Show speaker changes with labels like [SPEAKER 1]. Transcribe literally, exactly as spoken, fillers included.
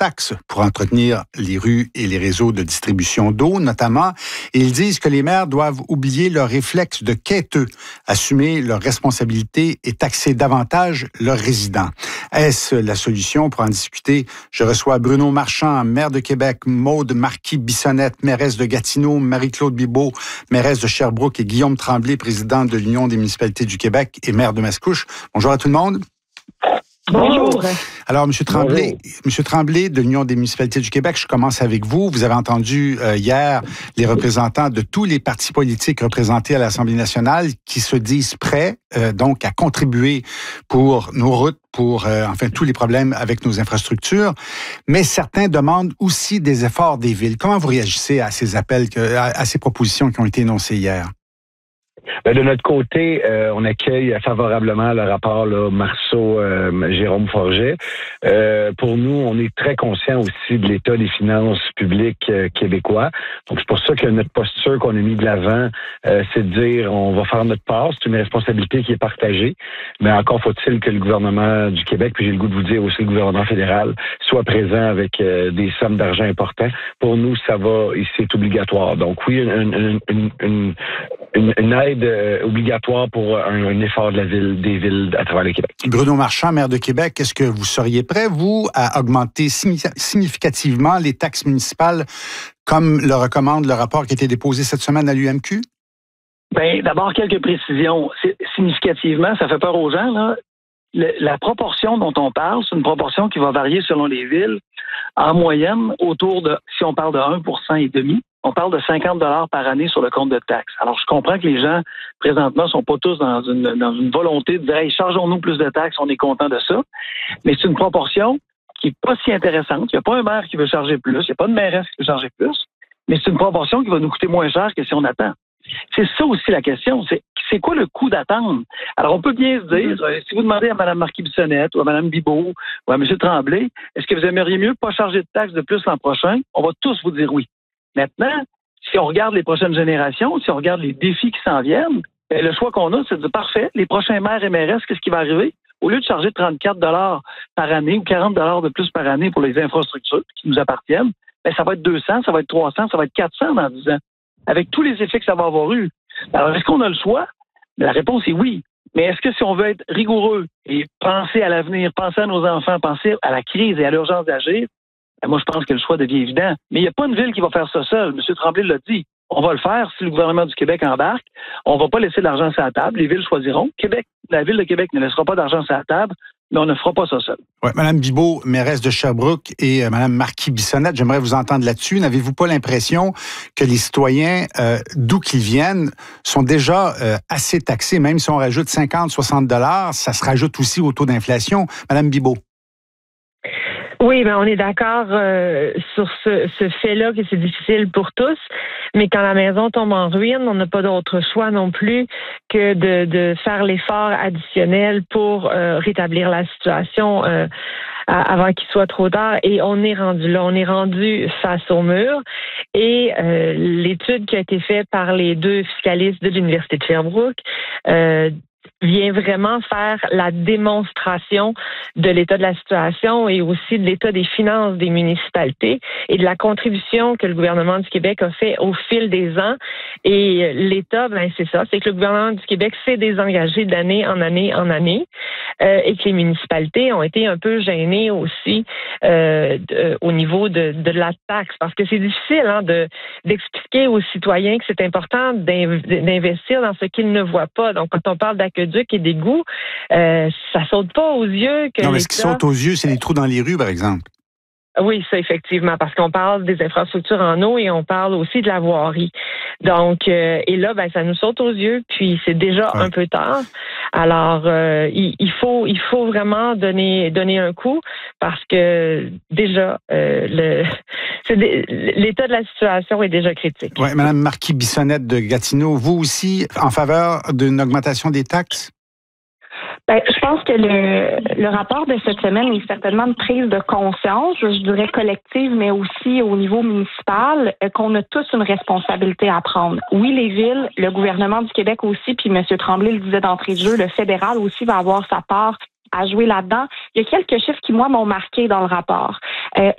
[SPEAKER 1] taxes pour entretenir les rues et les réseaux de distribution d'eau, notamment. Et ils disent que les maires doivent oublier leur réflexe de quêteux, assumer leurs responsabilités et taxer davantage leurs résidents. Est-ce la solution? Pour en discuter, je reçois Bruno Marchand, maire de Québec, Maude Marquis-Bissonnette, mairesse de Gatineau, Marie-Claude Bibeau, mairesse de Sherbrooke et Guillaume Tremblay, président de l'Union des municipalités du Québec et maire de Mascouche. Bonjour à tout le monde.
[SPEAKER 2] Bonjour.
[SPEAKER 1] Alors, M. Tremblay, M. Tremblay de l'Union des municipalités du Québec, je commence avec vous. Vous avez entendu euh, hier les représentants de tous les partis politiques représentés à l'Assemblée nationale qui se disent prêts euh, donc à contribuer pour nos routes, pour euh, enfin tous les problèmes avec nos infrastructures. Mais certains demandent aussi des efforts des villes. Comment vous réagissez à ces appels, que, à, à ces propositions qui ont été énoncées hier?
[SPEAKER 2] Ben de notre côté, euh, on accueille favorablement le rapport là, Marceau-Jérôme Forget. Euh, pour nous, on est très conscient aussi de l'état des finances publiques euh, québécois. Donc, c'est pour ça que notre posture qu'on a mis de l'avant, euh, c'est de dire on va faire notre part. C'est une responsabilité qui est partagée. Mais encore faut-il que le gouvernement du Québec, puis j'ai le goût de vous dire aussi le gouvernement fédéral, soit présent avec euh, des sommes d'argent importantes. Pour nous, ça va et c'est obligatoire. Donc oui, une, une, une, une, une, une aide obligatoire pour un, un effort de la ville, des villes à travers le Québec.
[SPEAKER 1] Bruno Marchand, maire de Québec, est-ce que vous seriez prêt, vous, à augmenter significativement les taxes municipales comme le recommande le rapport qui a été déposé cette semaine à l'U M Q?
[SPEAKER 3] Bien, d'abord, quelques précisions. C'est, significativement, ça fait peur aux gens, là. Le, la proportion dont on parle, c'est une proportion qui va varier selon les villes. En moyenne, autour de, si on parle de un pour cent et demi, on parle de cinquante dollars par année sur le compte de taxes. Alors, je comprends que les gens, présentement, sont pas tous dans une, dans une volonté de dire, hey, chargeons-nous plus de taxes, on est content de ça. Mais c'est une proportion qui est pas si intéressante. Il n'y a pas un maire qui veut charger plus, il n'y a pas de mairesse qui veut charger plus, mais c'est une proportion qui va nous coûter moins cher que si on attend. C'est ça aussi la question. C'est, c'est quoi le coût d'attendre? Alors, on peut bien se dire, euh, si vous demandez à Mme Marquis-Bissonnette ou à Mme Bibeau ou à M. Tremblay, est-ce que vous aimeriez mieux pas charger de taxes de plus l'an prochain? On va tous vous dire oui. Maintenant, si on regarde les prochaines générations, si on regarde les défis qui s'en viennent, bien, le choix qu'on a, c'est de dire, parfait, les prochains maires et mairesses, qu'est-ce qui va arriver? Au lieu de charger trente-quatre dollars par année ou quarante dollars de plus par année pour les infrastructures qui nous appartiennent, bien, ça va être deux cents, ça va être trois cents, ça va être quatre cents dans dix ans. Avec tous les effets que ça va avoir eu. Alors, est-ce qu'on a le choix? La réponse est oui. Mais est-ce que si on veut être rigoureux et penser à l'avenir, penser à nos enfants, penser à la crise et à l'urgence d'agir, ben moi, je pense que le choix devient évident. Mais il n'y a pas une ville qui va faire ça seule. M. Tremblay l'a dit. On va le faire si le gouvernement du Québec embarque. On ne va pas laisser de l'argent sur la table. Les villes choisiront. Québec, la ville de Québec ne laissera pas d'argent sur la table, mais on ne fera pas ça seul.
[SPEAKER 1] Oui, Mme Bibeau, mairesse de Sherbrooke, et euh, Mme Marquis-Bissonnette, j'aimerais vous entendre là-dessus. N'avez-vous pas l'impression que les citoyens, euh, d'où qu'ils viennent, sont déjà euh, assez taxés, même si on rajoute cinquante, soixante dollars, ça se rajoute aussi au taux d'inflation? Mme Bibeau.
[SPEAKER 4] Oui, ben on est d'accord euh, sur ce, ce fait-là que c'est difficile pour tous, mais quand la maison tombe en ruine, on n'a pas d'autre choix non plus que de, de faire l'effort additionnel pour euh, rétablir la situation euh, avant qu'il soit trop tard. Et on est rendu là, on est rendu face au mur. Et euh, l'étude qui a été faite par les deux fiscalistes de l'Université de Sherbrooke euh, vient vraiment faire la démonstration de l'état de la situation et aussi de l'état des finances des municipalités et de la contribution que le gouvernement du Québec a fait au fil des ans. Et l'État, ben c'est ça, c'est que le gouvernement du Québec s'est désengagé d'année en année en année euh, et que les municipalités ont été un peu gênées aussi euh, de, au niveau de, de la taxe, parce que c'est difficile hein, de, d'expliquer aux citoyens que c'est important d'investir dans ce qu'ils ne voient pas. Donc, quand on parle d'aqueduc et d'égouts, euh, ça saute pas aux yeux que
[SPEAKER 1] non, mais ce qui saute aux yeux, c'est les trous dans les rues, par exemple.
[SPEAKER 4] Oui, ça, effectivement, parce qu'on parle des infrastructures en eau et on parle aussi de la voirie. Donc, euh, et là, ben, ça nous saute aux yeux, puis c'est déjà ouais. un peu tard. Alors, euh, il, il faut, il faut vraiment donner, donner un coup, parce que déjà, euh, le, c'est des, l'état de la situation est déjà critique.
[SPEAKER 1] Oui, Mme Marquis-Bissonnette de Gatineau, vous aussi, en faveur d'une augmentation des taxes?
[SPEAKER 5] Ben, je pense que le, le rapport de cette semaine est certainement une prise de conscience, je dirais collective, mais aussi au niveau municipal, euh, qu'on a tous une responsabilité à prendre. Oui, les villes, le gouvernement du Québec aussi, puis M. Tremblay le disait d'entrée de jeu, le fédéral aussi va avoir sa part à jouer là-dedans. Il y a quelques chiffres qui, moi, m'ont marqué dans le rapport. Euh,